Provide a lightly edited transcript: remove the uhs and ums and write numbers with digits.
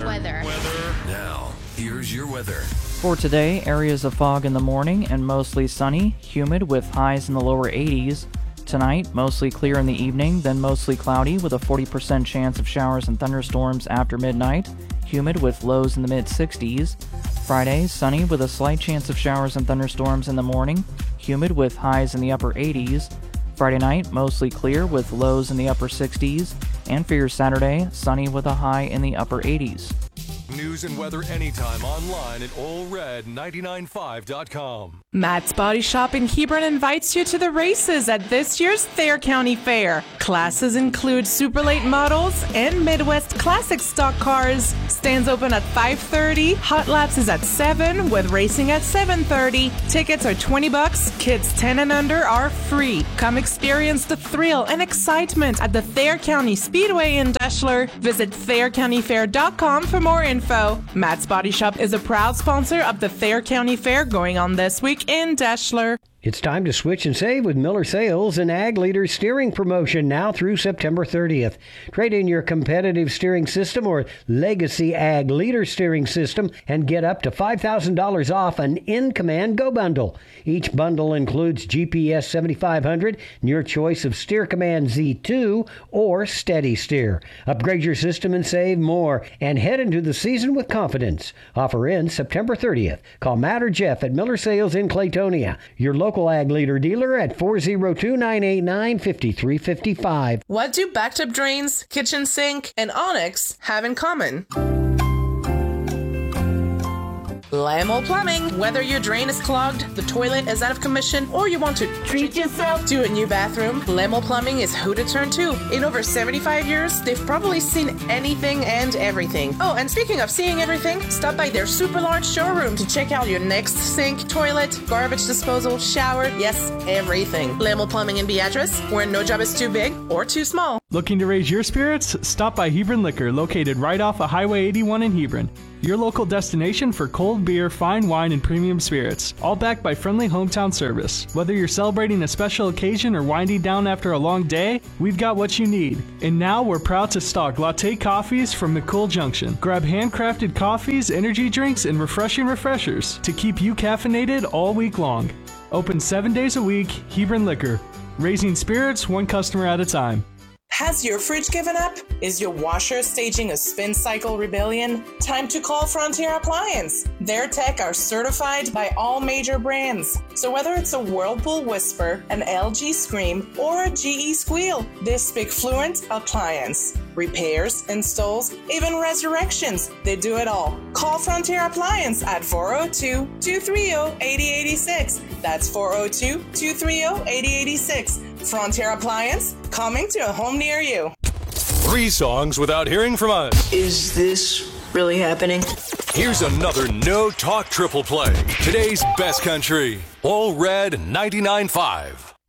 Weather. Now, here's your weather. For today, areas of fog in the morning and mostly sunny, humid with highs in the lower 80s. Tonight, mostly clear in the evening, then mostly cloudy with a 40% chance of showers and thunderstorms after midnight, humid with lows in the mid-60s. Friday, sunny with a slight chance of showers and thunderstorms in the morning, humid with highs in the upper 80s. Friday night, mostly clear with lows in the upper 60s. And for your Saturday, sunny with a high in the upper 80s. News and weather anytime online at allred995.com. Matt's Body Shop in Hebron invites you to the races at this year's Thayer County Fair. Classes include super late models and Midwest Classic stock cars. Stands open at 5:30. Hot laps is at 7 with racing at 7:30. Tickets are $20. Kids 10 and under are free. Come experience the thrill and excitement at the Thayer County Speedway in Deshler. Visit ThayerCountyFair.com for more info. Matt's Body Shop is a proud sponsor of the Thayer County Fair going on this week in Deshler. It's time to switch and save with Miller Sales and Ag Leader Steering Promotion now through September 30th. Trade in your competitive steering system or Legacy Ag Leader steering system and get up to $5,000 off an In-Command Go Bundle. Each bundle includes GPS 7500 and your choice of Steer Command Z2 or Steady Steer. Upgrade your system and save more and head into the season with confidence. Offer ends September 30th. Call Matt or Jeff at Miller Sales in Claytonia. Your local Ag Leader dealer at 402-989-5355. What do backed-up drains, kitchen sink, and Onyx have in common? Lamel Plumbing. Whether your drain is clogged, the toilet is out of commission, or you want to treat yourself to a new bathroom, Lamel Plumbing is who to turn to. In over 75 years, they've probably seen anything and everything. Oh, and speaking of seeing everything, stop by their super large showroom to check out your next sink, toilet, garbage disposal, shower, yes, everything. Lamel Plumbing in Beatrice, where no job is too big or too small. Looking to raise your spirits? Stop by Hebron Liquor, located right off of Highway 81 in Hebron. Your local destination for cold beer, fine wine, and premium spirits, all backed by friendly hometown service. Whether you're celebrating a special occasion or winding down after a long day, we've got what you need. And now we're proud to stock latte coffees from McCool Junction. Grab handcrafted coffees, energy drinks, and refreshing refreshers to keep you caffeinated all week long. Open 7 days a week, Hebron Liquor. Raising spirits one customer at a time. Has your fridge given up? Is your washer staging a spin cycle rebellion? Time to call Frontier Appliance. Their tech are certified by all major brands. So whether it's a Whirlpool Whisper, an LG Scream, or a GE Squeal, they speak fluent appliance. Repairs, installs, even resurrections, they do it all. Call Frontier Appliance at 402-230-8086. That's 402-230-8086. Frontier Appliance, coming to a home near you. 3 songs without hearing from us. Is this really happening? Here's another No Talk triple play. Today's best country. All Red 99.5.